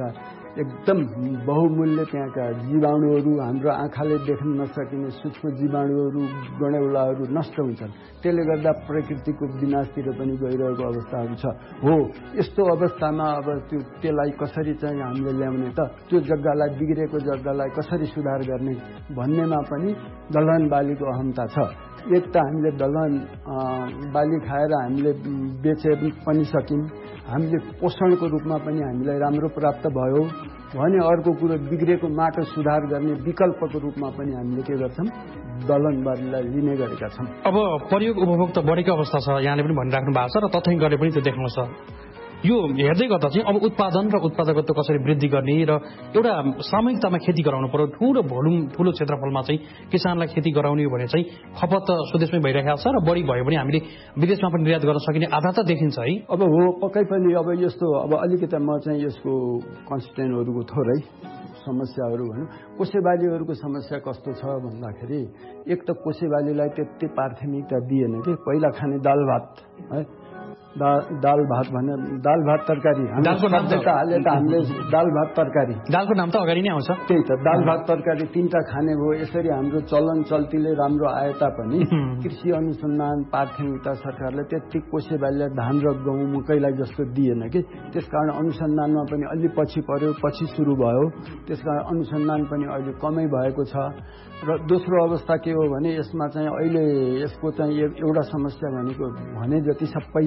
एकदम बहुमूल्य त्यहाँका जीवाणुहरू, हाम्रो आँखाले देख्न नसकिने सूक्ष्म जीवाणुहरू, गणेउलाहरू नष्ट हुन्छन्। त्यसले गर्दा प्रकृतिको विनाशतिर पनि गइरहेको अवस्थाहरू छ। हो, यस्तो अवस्थामा अब त्यसलाई कसरी चाहिँ हामीले ल्याउने त, त्यो जग्गालाई, बिग्रेको जग्गालाई कसरी सुधार गर्ने भन्नेमा पनि दलहन बालीको अहमता छ। एक त हामीले दलहन बाली खाएर हामीले बेचे पनि सक्यौँ, हामीले पोषणको रूपमा पनि हामीलाई राम्रो प्राप्त भयो भने अर्को कुरो बिग्रेको माटो सुधार गर्ने विकल्पको रूपमा पनि हामीले के गर्छौँ, दलहन बालीलाई लिने गरेका छौँ। अब प्रयोग उपभोग त बढेको अवस्था छ, यहाँले पनि भनिराख्नु भएको छ र तथ्याङ्कले पनि त्यो देखाउँछ। यो हेर्दै गर्दा चाहिँ अब उत्पादन र उत्पादकत्व कसरी वृद्धि गर्ने र एउटा सामूहिकतामा खेती गराउनु पर्यो, ठूलो क्षेत्रफलमा चाहिँ किसानलाई खेती गराउने भने चाहिँ खपत स्वदेशमै भइरहेको छ र बढी भयो भने हामीले विदेशमा पनि निर्यात गर्न सकिने आधार त देखिन्छ है। अब हो, पक्कै पनि अब यस्तो अब अलिकति म चाहिँ यसको कन्स्टिट्युएन्टहरूको थोरै समस्याहरू भनौँ। कोसेबालीहरूको समस्या कस्तो छ भन्दाखेरि, एक त कोसेबालीलाई त्यति प्राथमिकता दिएन कि पहिला खाने दाल भात है, दाल भात भने दाल भात तरकारी, दालको नाम त हाले त हामीले दाल भात तरकारी, दालको नाम त अगाडि नै आउँछ। त्यही त दाल भात तरकारी तीनटा खाने भयो। यसरी हाम्रो चलन चल्तीले राम्रो आए तापनि कृषि अनुसन्धान प्राथमिकता सरकारले त्यति कोसेबालीलाई धान र गहुँ मकैलाई जस्तो दिएन कि, त्यसकारण अनुसन्धानमा पनि अलि पछि पर्यो, पछि सुरु भयो। त्यसकारण अनुसन्धान पनि अहिले कमै भएको छ। र दोस्रो अवस्था के हो भने यसमा चाहिँ अहिले यसको चाहिँ एउटा समस्या भनेको भने जति सबै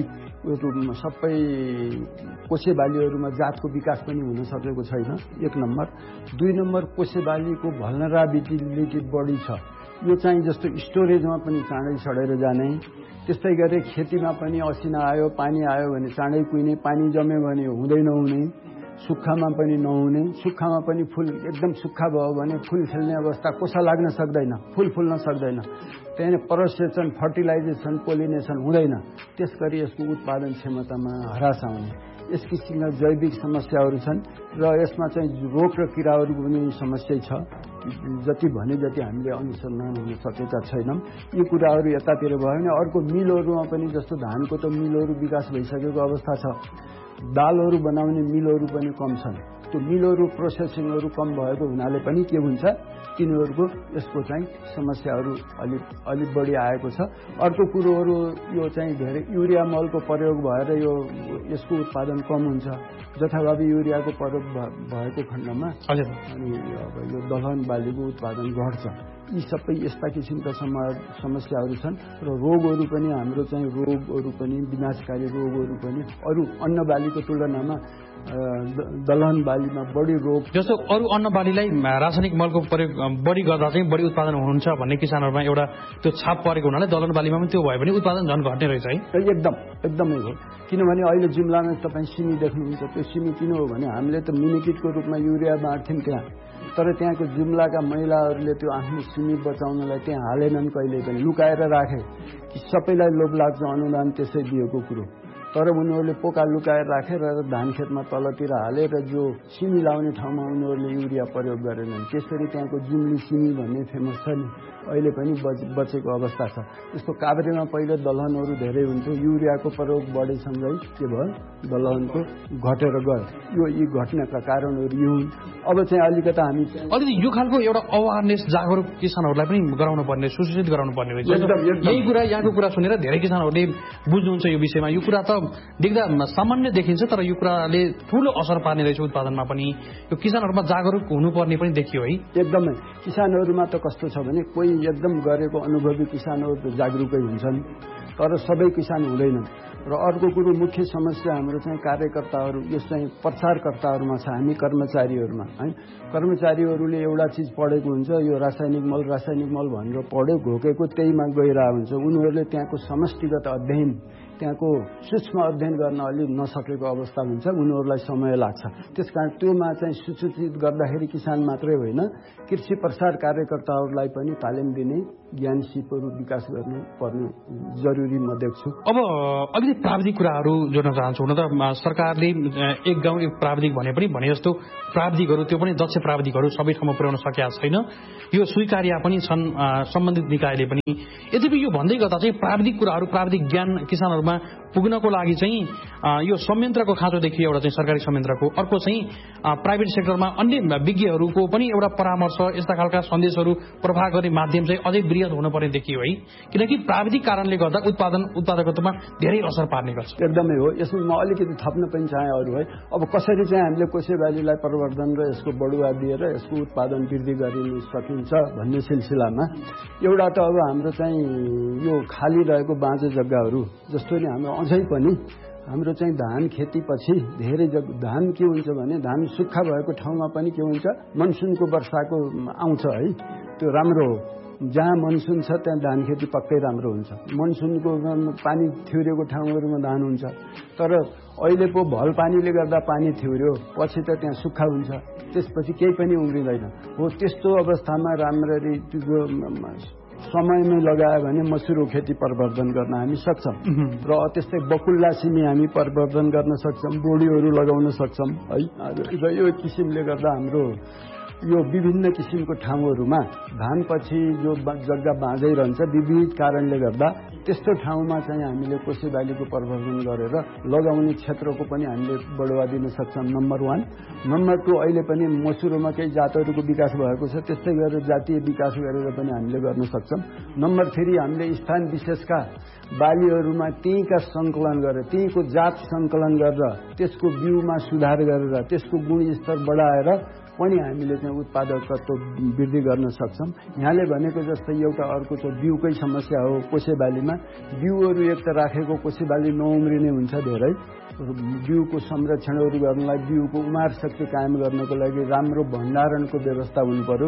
कोसेबालीहरूमा जातको विकास पनि हुन सकेको छैन, एक नम्बर। दुई नम्बर, कोसेबालीको भल्नराबिलिटी बढी छ। यो चाहिँ जस्तो स्टोरेजमा पनि चाँडै सडेर जाने, त्यस्तै गरी खेतीमा पनि असिना आयो, पानी आयो भने चाँडै कुहिने, पानी जम्यो भने हुँदै नहुने, सुक्खामा पनि नहुने, सुक्खामा पनि फुल एकदम सुक्खा भयो भने फुल खेल्ने अवस्था, कोसा लाग्न सक्दैन, फुल फुल्न सक्दैन, त्यहाँदेखि परसेचन, फर्टिलाइजेसन, पोलिनेसन हुँदैन। त्यस गरी यसको उत्पादन क्षमतामा ह्रास आउने, यस किसिमका जैविक समस्याहरू छन्। र यसमा चाहिँ रोग र किराहरूको पनि समस्या छ। जति भने जति हामीले अनुसन्धान हुन सकेका छैनौँ। यी कुराहरू यतातिर भयो भने अर्को मिलहरूमा पनि, जस्तो धानको त मिलहरू विकास भइसकेको अवस्था छ, दालहरू बनाउने मिलहरू पनि कम छन्। त्यो मिलहरू प्रोसेसिङहरू कम भएको हुनाले पनि के हुन्छ, तिनीहरूको यसको चाहिँ समस्याहरू अलि बढी आएको छ। अर्को कुरोहरू यो चाहिँ धेरै युरिया मलको प्रयोग भएर यसको उत्पादन कम हुन्छ, जथाभावी युरियाको प्रयोग भएको खण्डमा अनि अब यो दलहन बालीको उत्पादन घट्छ। यी सबै यस्ता किसिमका समस्याहरू छन्। र रोगहरू पनि हाम्रो चाहिँ रोगहरू पनि विनाशकारी रोगहरू पनि अरू अन्न बालीको तुलनामा दलहन बालीमा बढी रोग, जस्तो अरू अन्न बालीलाई रासायनिक मलको प्रयोग बढी गर्दा चाहिँ बढी उत्पादन हुन्छ भन्ने किसानहरूमा एउटा त्यो छाप परेको हुनाले दलहन बालीमा पनि त्यो भयो भने उत्पादन झन् घट्ने रहेछ है। एकदमै हो। किनभने अहिले जुम्लामा तपाईँ सिमी देख्नुहुन्छ, त्यो सिमी किन हो भने हामीले त मिनिकिटको रूपमा युरिया बाँड्थ्यौँ त्यहाँ, तर त्यहाँको जुम्लाका महिलाहरूले त्यो आफ्नो सिमी बचाउनलाई त्यहाँ हालेनन्, कहिले पनि लुकाएर राखे। सबैलाई लोभ लाग्छ अनुदान त्यसै दिएको कुरो, तर उनीहरूले पोका लुकाएर राखेर धान खेतमा तलतिर हाले र जो सिमी लाउने ठाउँमा उनीहरूले युरिया प्रयोग गरेनन्। त्यसरी त्यहाँको जुम्ली सिमी भन्ने फेमस छ नि, अहिले पनि बचेको अवस्था छ। यस्तो काभ्रेमा पहिले दलहनहरू धेरै हुन्थ्यो, युरियाको प्रयोग बढेसँगै के भयो, दलहनको घटेर गयो। यी घट्नका कारणहरू यो हुन्। अब चाहिँ अलिकति यो खालको एउटा अवेरनेस जागरुक किसानहरूलाई पनि गराउनु पर्ने, सुसूचित गराउनु पर्ने रहेछ। यही कुरा, यहाँको कुरा सुनेर धेरै किसानहरूले बुझ्नुहुन्छ यो विषयमा। यो कुरा त देख्दा सामान्य देखिन्छ, तर यो कुराले ठूलो असर पार्ने रहेछ उत्पादनमा पनि। यो किसानहरूमा जागरुक हुनुपर्ने पनि देखियो है। एकदमै। किसानहरूमा त कस्तो छ भने कोही एकदम गरेको अनुभवी किसानहरू त जागरुकै हुन्छन्, तर सबै किसान हुँदैनन्। र अर्को कुरो मुख्य समस्या हाम्रो चाहिँ कार्यकर्ताहरू, यस चाहिँ प्रचारकर्ताहरूमा छ, हामी कर्मचारीहरूमा है। कर्मचारीहरूले एउटा चिज पढेको हुन्छ, यो रासायनिक मल भनेर पढ्यो, घोकेको त्यहीमा गइरहेको हुन्छ। उनीहरूले त्यहाँको समष्टिगत अध्ययन, त्यहाँको सूक्ष्म अध्ययन गर्न अलि नसकेको अवस्था हुन्छ, उनीहरूलाई समय लाग्छ। त्यसकारण त्योमा चाहिँ सूचित गर्दाखेरि किसान मात्रै होइन, कृषि प्रसार कार्यकर्ताहरूलाई पनि तालिम दिने, ज्ञान सिपहरू विकास गर्नु पर्ने जरुरी म देख्छु। अब अलिकति प्राविधिक कुराहरू जोड्न चाहन्छु। हुन त सरकारले एक गाउँ एक प्राविधिक भने जस्तो प्राविधिकहरू, त्यो पनि दक्ष प्राविधिकहरू सबै ठाउँमा पुर्याउन सकेका छैन। यो स्वीकार्य पनि छन् सम्बन्धित निकायले पनि। यद्यपि यो भन्दै गर्दा चाहिँ प्राविधिक कुराहरू, प्राविधिक ज्ञान किसानहरूमा स्तरमा पुग्नको लागि चाहिँ यो संयन्त्रको खाँचोदेखि एउटा चाहिँ सरकारी संयन्त्रको, अर्को चाहिँ प्राइभेट सेक्टरमा अन्य विज्ञहरूको पनि एउटा परामर्श, यस्ता खालका सन्देशहरू प्रवाह गर्ने माध्यम चाहिँ अझै वृहत हुनुपर्ने देखियो है, किनकि प्राविधिक कारणले गर्दा उत्पादकत्वमा धेरै असर पार्ने गर्छ। एकदमै हो। यसमा म अलिकति थप्न पनि चाहे अरू है, अब कसरी चाहिँ हामीले कोसे बालीलाई प्रवर्धन र यसको बढुवा दिएर यसको उत्पादन वृद्धि गरिन सकिन्छ भन्ने सिलसिलामा एउटा त अब हाम्रो चाहिँ यो खाली रहेको बाँझो जग्गाहरू, जस्तो नि हाम्रो अझै पनि हाम्रो चाहिँ धान खेतीपछि धेरै धान के हुन्छ भने धान सुक्खा भएको ठाउँमा पनि के हुन्छ, मनसुनको वर्षाको आउँछ है, त्यो राम्रो हो। जहाँ मनसुन छ त्यहाँ धान खेती पक्कै राम्रो हुन्छ। मनसुनको पानी थिउरेको ठाउँहरूमा धान हुन्छ, तर अहिले पो भल पानीले गर्दा पानी थिउर्यो, पछि त त्यहाँ सुक्खा हुन्छ, त्यसपछि केही पनि उम्रिँदैन हो। त्यस्तो अवस्थामा राम्ररी समयमै लगायो भने मसुरो खेती प्रवर्धन गर्न हामी सक्छौँ र त्यस्तै बकुल्ला सिमी हामी प्रवर्धन गर्न सक्छौँ, बोडीहरू लगाउन सक्छौँ है। र यो किसिमले गर्दा हाम्रो यो विभिन्न किसिमको ठाउँहरूमा धानपछि जो जग्गा बाँझै रहन्छ विविध कारणले गर्दा त्यस्तो ठाउँमा चाहिँ हामीले कोसे बालीको प्रवर्धन गरेर लगाउने क्षेत्रको पनि हामीले बढुवा दिन सक्छौँ, नम्बर 1। नम्बर 2, अहिले पनि मसुरोमा केही जातहरूको विकास भएको छ, त्यस्तै गरेर जातीय विकास गरेर पनि हामीले गर्न सक्छौँ। नम्बर 3, हामीले स्थान विशेषका बालीहरूमा त्यहीँका सङ्कलन गरेर, त्यहीँको जात सङ्कलन गरेर त्यसको बिउमा सुधार गरेर त्यसको गुणस्तर बढाएर पनि हामीले चाहिँ उत्पादकत्व वृद्धि गर्न सक्छौँ। यहाँले भनेको जस्तै एउटा अर्को चाहिँ बिउकै समस्या हो। कोसे बालीमा बिउहरू एक त राखेको कोसे बाली नउम्रिने हुन्छ धेरै, बिउको संरक्षणहरू गर्नलाई, बिउको उमार शक्ति कायम गर्नको लागि राम्रो भण्डारणको व्यवस्था हुनु पर्यो,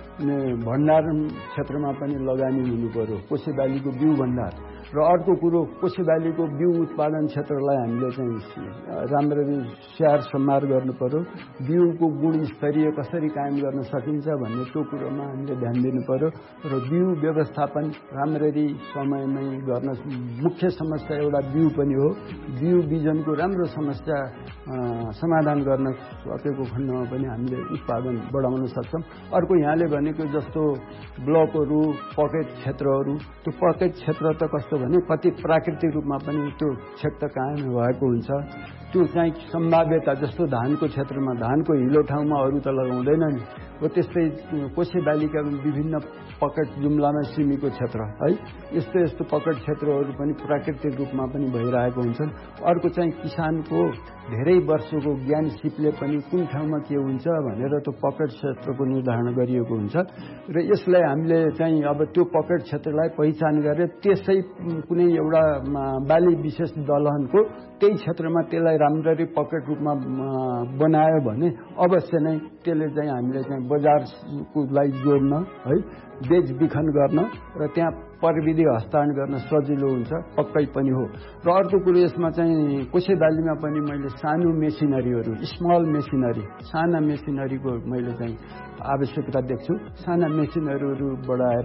भण्डारण क्षेत्रमा पनि लगानी हुनु पर्यो, कोसे बालीको बिउ भण्डार। र अर्को कुरो, कोसे बालीको बिउ उत्पादन क्षेत्रलाई हामीले चाहिँ राम्ररी स्याहार सम्हार गर्नु पर्यो, बिउको गुणस्तरीय कसरी कायम गर्न सकिन्छ भन्ने त्यो कुरोमा हामीले ध्यान दिनु पर्यो। र बिउ व्यवस्थापन राम्ररी समयमै गर्न, मुख्य समस्या एउटा बिउ पनि हो। बिउ बिजनको राम्रो समस्या समाधान गर्न सकेको खण्डमा पनि हामीले उत्पादन बढाउन सक्छौँ। अर्को यहाँले भनेको जस्तो ब्लकहरू, पकेट क्षेत्रहरू, त्यो पकेट क्षेत्र त कस्तो भने कति प्राकृतिक रूपमा पनि त्यो क्षेत्र कायम भएको हुन्छ, त्यो चाहिँ सम्भाव्यता, जस्तो धानको क्षेत्रमा धानको हिलो ठाउँमा अरू त लगाउँदैन नि हो, त्यस्तै कोसे बालीका विभिन्न पकेट जुम्लामा सिमीको क्षेत्र है, यस्तो यस्तो पकेट क्षेत्रहरू पनि प्राकृतिक रूपमा पनि भइरहेको हुन्छन्। अर्को चाहिँ किसानको धेरै वर्षको ज्ञान सिपले पनि कुन ठाउँमा के हुन्छ भनेर त्यो पकेट क्षेत्रको निर्धारण गरिएको हुन्छ र यसलाई हामीले चाहिँ अब त्यो पकेट क्षेत्रलाई पहिचान गरेर त्यसै कुनै एउटा बाली विशेष दलहनको त्यही क्षेत्रमा त्यसलाई राम्ररी पकेट रूपमा बनायो भने अवश्य नै त्यसले चाहिँ हामीले चाहिँ बजारलाई जोड्न है, बेचबिखन गर्न र त्यहाँ प्रविधि हस्तान्तरण गर्न सजिलो हुन्छ, पक्कै पनि हो। र अर्को कुरो यसमा चाहिँ कोसे बालीमा पनि मैले सानो मेसिनरीहरू, स्मल मेसिनरी, साना मेसिनरीको मैले चाहिँ आवश्यकता देख्छु। साना मेसिनरीहरू बढाएर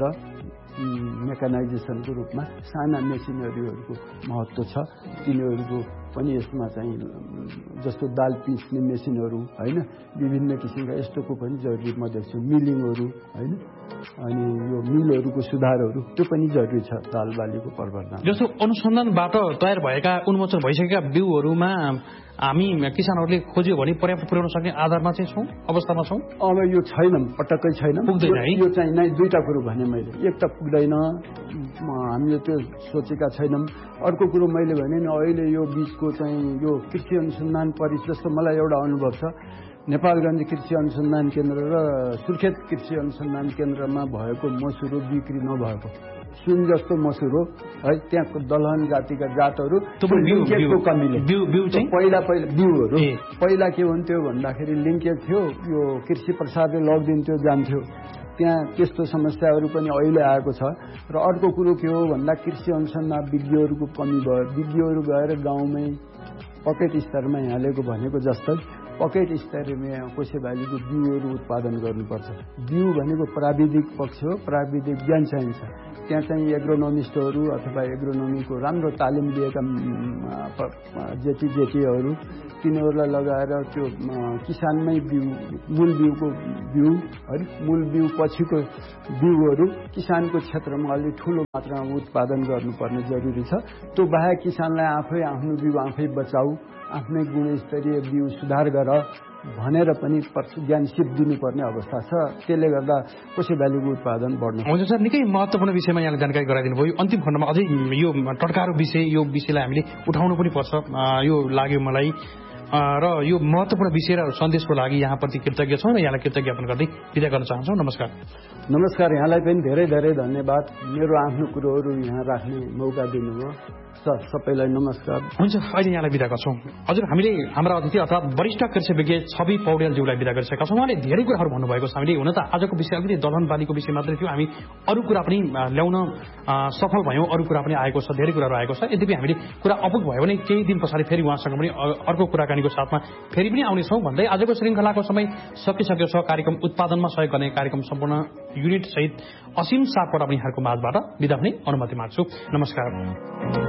मेकानाइजेसनको रूपमा साना मेसिनरीहरूको महत्त्व छ, तिनीहरूको पनि यसमा चाहिँ जस्तो दाल पिस्ने मेसिनहरू हैन, विभिन्न किसिमका यस्तोको पनि जरुरी म देख्छु, मिलिङहरू हैन, अनि यो मिलहरूको सुधारहरू त्यो पनि जरुरी छ दाल बालीको प्रवर्धन। जस्तो अनुसन्धानबाट तयार भएका उन्मोचन भइसकेका बिउहरूमा हामी किसानहरूले खोज्यो भने पर्याप्त पुर्याउन सक्ने आधारमा चाहिँ छौँ, अवस्थामा छौँ? अब यो छैन, पटक्कै छैन, पुग्दैन है। यो चाहिँ नै दुईटा कुरो भने मैले, एक त पुग्दैन, हामीले त्यो सोचेका छैनौँ। अर्को कुरो मैले भने नि अहिले यो बीचको चाहिँ यो कृषि अनुसन्धान परिषद, जस्तो मलाई एउटा अनुभव छ, नेपालगञ्ज कृषि अनुसन्धान केन्द्र र सुर्खेत कृषि अनुसन्धान केन्द्रमा भएको मसुरो बिक्री नभएको सुन जस्तो मसुरो है, त्यहाँको दलहन जातिका जातहरू लिङ्केजको कमीले पहिला बिउहरू पहिला के हुन्थ्यो भन्दाखेरि लिङ्केज थियो, यो कृषि प्रसादले लगिदिन्थ्यो जान्थ्यो, त्यहाँ त्यस्तो समस्याहरू पनि अहिले आएको छ। र अर्को कुरो के हो भन्दा कृषि अनुसन्धान विज्ञहरूको कमी भयो, विज्ञहरू गएर गाउँमै पकेट स्तरमा यहाँलेको भनेको जस्तै पकेट स्तरीय कोसे भ्यालीको बिउहरू उत्पादन गर्नुपर्छ। बिउ भनेको प्राविधिक पक्ष हो, प्राविधिक ज्ञान चाहिन्छ। त्यहाँ चाहिँ एग्रोनोमिस्टहरू अथवा एग्रोनोमीको राम्रो तालिम लिएका जेटीहरू तिनीहरूलाई लगाएर त्यो किसानमै मूल बिउको बिउ है, मूल बिउ पछिको बिउहरू किसानको क्षेत्रमा अलि ठुलो मात्रामा उत्पादन गर्नुपर्ने जरुरी छ। त्यो बाहेक किसानलाई आफै आफ्नो बिउ आफै बचाऊ, आफ्नै गुणस्तरीय बिउ सुधार गर भनेर पनि ज्ञान सिप दिनुपर्ने अवस्था छ। त्यसले गर्दा कोसे भ्यालीको उत्पादन बढ्न। हुन्छ सर, निकै महत्त्वपूर्ण विषयमा यहाँले जानकारी गराइदिनु भयो। अन्तिम खण्डमा अझै यो टटकारो विषय, यो विषयलाई हामीले उठाउनु पनि पर्छ, यो लाग्यो मलाई। र यो महत्त्वपूर्ण विषय र सन्देशको लागि यहाँप्रति कृतज्ञ छौँ र यहाँलाई कृतज्ञ ज्ञापन गर्दै बिदा गर्न चाहन्छौँ। नमस्कार। नमस्कार, यहाँलाई पनि धेरै धेरै धन्यवाद मेरो आफ्नो कुरोहरू यहाँ राख्ने मौका दिनुभयो। सबैलाई नमस्कार। हुन्छ, अहिले यहाँलाई बिदा गर्छौँ। हजुर, हामीले हाम्रा अतिथि अर्थात् वरिष्ठ कृषि विज्ञ छवि पौडेलज्यूलाई बिदा गरिसकेका छौँ। उहाँले धेरै कुराहरू भन्नुभएको छ। हामीले हुन त आजको विषय अलिकति दलहन बालीको विषय मात्रै थियो, हामी अरू कुरा पनि ल्याउन सफल भयौँ, अरू कुरा पनि आएको छ, धेरै कुराहरू आएको छ। यद्यपि हामीले कुरा अपुग भयो भने केही दिन पछाडि फेरि उहाँसँग पनि अर्को कुराकानीको साथमा फेरि पनि आउनेछौँ भन्दै आजको श्रृङ्खलाको समय सकिसकेको छ। कार्यक्रम उत्पादनमा सहयोग गर्ने कार्यक्रम सम्पूर्ण युनिट सहित असीम सापकोटा पनि यहाँको माझबाट बिदा हुने अनुमति माग्छु। नमस्कार।